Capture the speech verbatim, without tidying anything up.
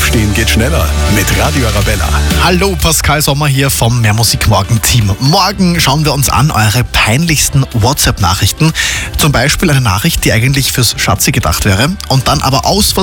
Aufstehen geht schneller mit Radio Arabella. Hallo, Pascal Sommer hier vom Mehr Musik Morgen Team. Morgen schauen wir uns an eure peinlichsten WhatsApp-Nachrichten. Zum Beispiel eine Nachricht, die eigentlich fürs Schatzi gedacht wäre und dann aber aus